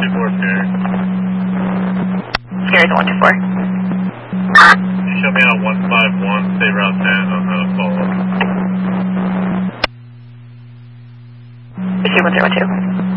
124, Scary. Scary's a 124. You show me on 151, stay route 10 on the follow-up. Issue 1012.